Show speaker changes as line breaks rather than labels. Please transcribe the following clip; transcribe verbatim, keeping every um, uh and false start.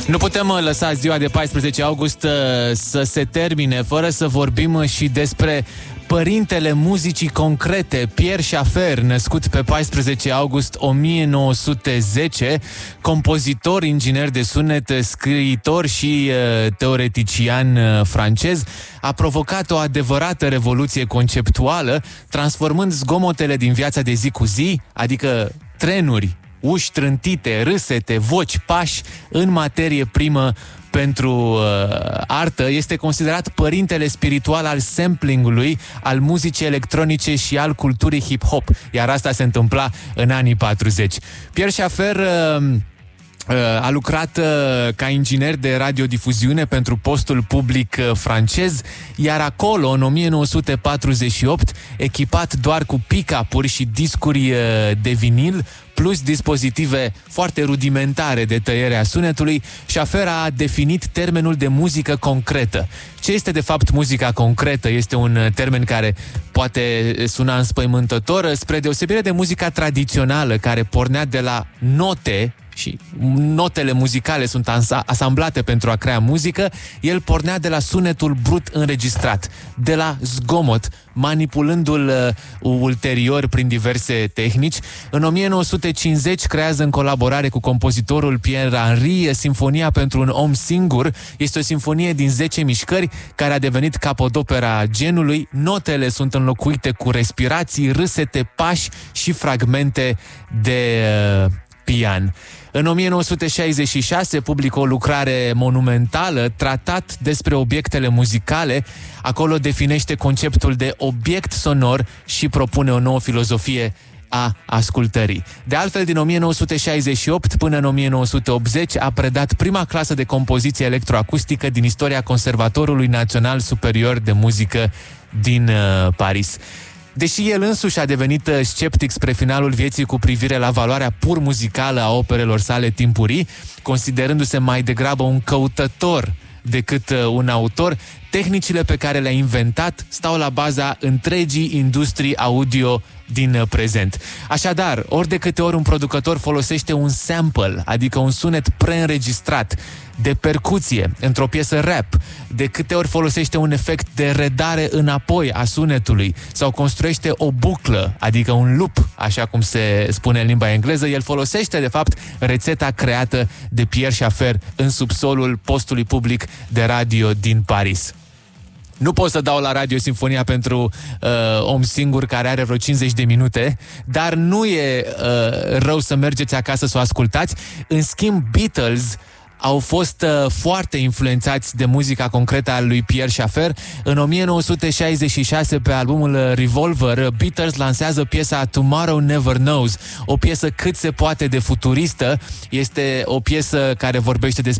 Nu putem lăsa ziua de paisprezece august să se termine fără să vorbim și despre părintele muzicii concrete, Pierre Schaeffer, născut pe paisprezece august o mie nouă sute zece, compozitor, inginer de sunet, scriitor și uh, teoretician uh, francez, a provocat o adevărată revoluție conceptuală, transformând zgomotele din viața de zi cu zi, adică trenuri, uși trântite, râsete, voci, pași, în materie primă pentru uh, artă. Este considerat părintele spiritual al samplingului, al muzicii electronice și al culturii hip-hop, iar asta se întâmpla în anii patruzeci. Pierre Schaeffer uh, a lucrat ca inginer de radiodifuziune pentru postul public francez, iar acolo, în o mie nouă sute patruzeci și opt, echipat doar cu pick-up-uri și discuri de vinil, plus dispozitive foarte rudimentare de tăiere a sunetului, Schaeffer a definit termenul de muzică concretă. Ce este de fapt muzica concretă? Este un termen care poate suna înspăimântător, spre deosebire de muzica tradițională, care pornea de la note, și notele muzicale sunt asamblate pentru a crea muzică, el pornea de la sunetul brut înregistrat, de la zgomot, manipulându-l uh, ulterior prin diverse tehnici. În o mie nouă sute cincizeci creează în colaborare cu compozitorul Pierre Henry Sinfonia pentru un om singur. Este o sinfonie din zece mișcări care a devenit capodopera genului. Notele sunt înlocuite cu respirații, râsete, pași și fragmente de uh, pian. În o mie nouă sute șaizeci și șase publică o lucrare monumentală, Tratat despre obiectele muzicale. Acolo definește conceptul de obiect sonor și propune o nouă filozofie a ascultării. De altfel, din o mie nouă sute șaizeci și opt până în o mie nouă sute optzeci a predat prima clasă de compoziție electroacustică din istoria Conservatorului Național Superior de Muzică din uh, Paris. Deși el însuși a devenit sceptic spre finalul vieții cu privire la valoarea pur muzicală a operelor sale timpurii, considerându-se mai degrabă un căutător decât un autor, tehnicile pe care le-a inventat stau la baza întregii industrii audio din prezent. Așadar, ori de câte ori un producător folosește un sample, adică un sunet preînregistrat de percuție într-o piesă rap, de câte ori folosește un efect de redare înapoi a sunetului sau construiește o buclă, adică un loop, așa cum se spune în limba engleză, el folosește de fapt rețeta creată de Pierre Schaeffer în subsolul postului public de radio din Paris. Nu pot să dau la radio Sinfonia pentru uh, om singur care are vreo cincizeci de minute, dar nu e uh, rău să mergeți acasă să o ascultați. În schimb, Beatles au fost uh, foarte influențați de muzica concretă a lui Pierre Schaeffer. În o mie nouă sute șaizeci și șase, pe albumul Revolver, Beatles lansează piesa Tomorrow Never Knows, o piesă cât se poate de futuristă. Este o piesă care vorbește despre